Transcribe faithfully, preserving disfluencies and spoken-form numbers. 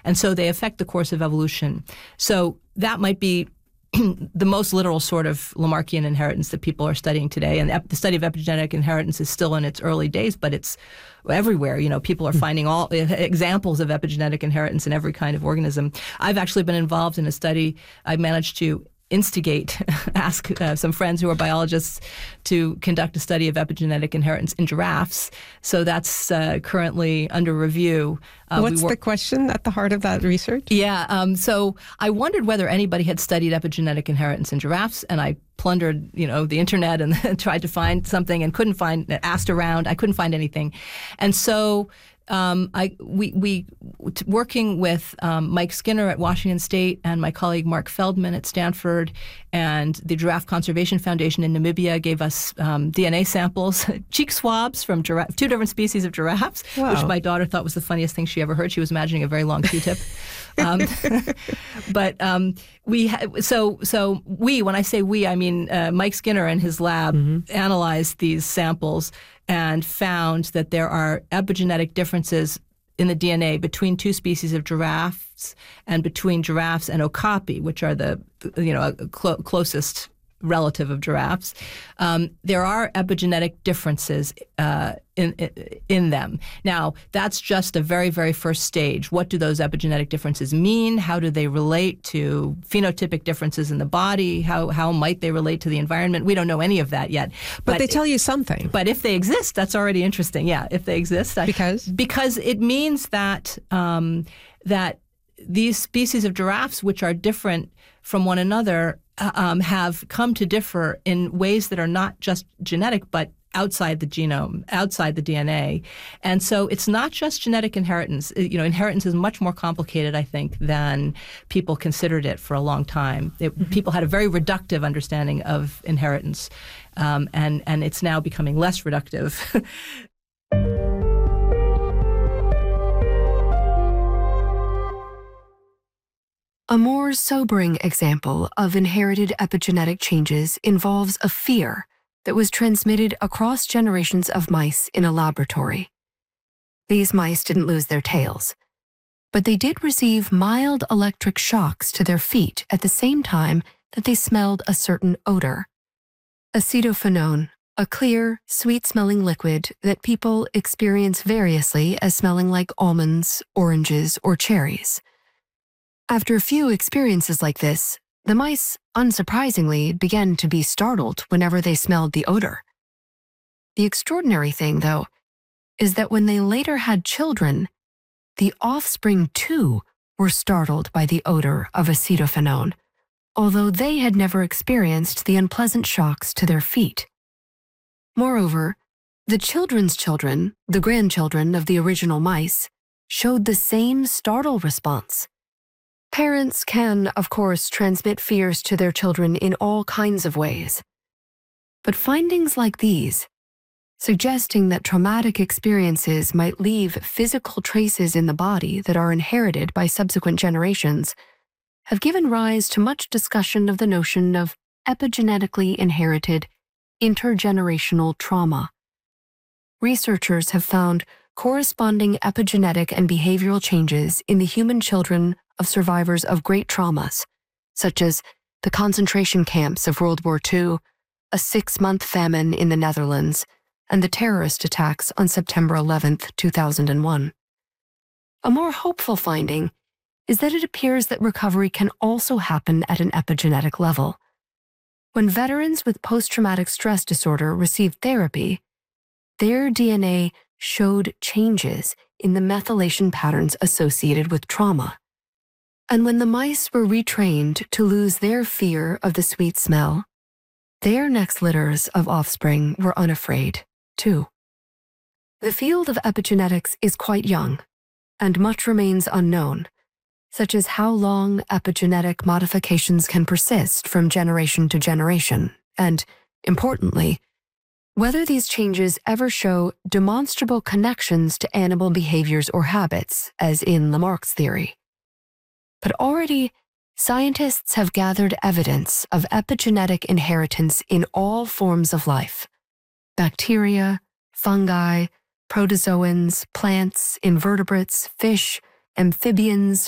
And so they affect the course of evolution. So that might be the most literal sort of Lamarckian inheritance that people are studying today. And the study of epigenetic inheritance is still in its early days, but it's everywhere. You know, people are finding all examples of epigenetic inheritance in every kind of organism. I've actually been involved in a study. I managed to instigate, ask uh, some friends who are biologists to conduct a study of epigenetic inheritance in giraffes. So that's uh, currently under review. Uh, What's we the question at the heart of that research? Yeah. Um, so I wondered whether anybody had studied epigenetic inheritance in giraffes, and I plundered, you know, the internet and tried to find something and couldn't find, asked around, I couldn't find anything. And so Um, I we we working with um, Mike Skinner at Washington State and my colleague Mark Feldman at Stanford and the Giraffe Conservation Foundation in Namibia gave us um, D N A samples, cheek swabs from giraffe, two different species of giraffes, wow. which my daughter thought was the funniest thing she ever heard. She was imagining a very long Q-tip. um, but um, we ha- so so we when I say we I mean uh, Mike Skinner and his lab mm-hmm. analyzed these samples and found that there are epigenetic differences in the D N A between two species of giraffes and between giraffes and okapi, which are the you know clo- closest relative of giraffes. Um, there are epigenetic differences uh, in, in in them. Now, that's just a very, very first stage. What do those epigenetic differences mean? How do they relate to phenotypic differences in the body? How how might they relate to the environment? We don't know any of that yet. But, but they tell you something. But if they exist, that's already interesting. Yeah, if they exist. I, because? Because it means that um, that these species of giraffes, which are different from one another, um, have come to differ in ways that are not just genetic, but outside the genome, outside the D N A. And so it's not just genetic inheritance. You know, inheritance is much more complicated, I think, than people considered it for a long time. It, mm-hmm. People had a very reductive understanding of inheritance, um, and, and it's now becoming less reductive. A more sobering example of inherited epigenetic changes involves a fear that was transmitted across generations of mice in a laboratory. These mice didn't lose their tails, but they did receive mild electric shocks to their feet at the same time that they smelled a certain odor. Acetophenone, a clear, sweet-smelling liquid that people experience variously as smelling like almonds, oranges, or cherries. After a few experiences like this, the mice, unsurprisingly, began to be startled whenever they smelled the odor. The extraordinary thing, though, is that when they later had children, the offspring too were startled by the odor of acetophenone, although they had never experienced the unpleasant shocks to their feet. Moreover, the children's children, the grandchildren of the original mice, showed the same startle response. Parents can, of course, transmit fears to their children in all kinds of ways. But findings like these, suggesting that traumatic experiences might leave physical traces in the body that are inherited by subsequent generations, have given rise to much discussion of the notion of epigenetically inherited intergenerational trauma. Researchers have found corresponding epigenetic and behavioral changes in the human children of survivors of great traumas, such as the concentration camps of World War Two, a six-month famine in the Netherlands, and the terrorist attacks on September eleventh, two thousand one. A more hopeful finding is that it appears that recovery can also happen at an epigenetic level. When veterans with post-traumatic stress disorder received therapy, their D N A showed changes in the methylation patterns associated with trauma. And when the mice were retrained to lose their fear of the sweet smell, their next litters of offspring were unafraid, too. The field of epigenetics is quite young, and much remains unknown, such as how long epigenetic modifications can persist from generation to generation, and, importantly, whether these changes ever show demonstrable connections to animal behaviors or habits, as in Lamarck's theory. But already, scientists have gathered evidence of epigenetic inheritance in all forms of life: bacteria, fungi, protozoans, plants, invertebrates, fish, amphibians,